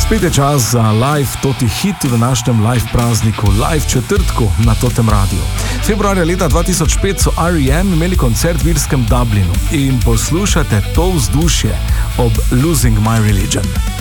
Spet je čas za live toti hit v današnjem live prazniku, live četrtku na totem radiju. Februarja leta 2005 so R.E.M. imeli koncert v irskem Dublinu in poslušajte to vzdušje ob Losing My Religion.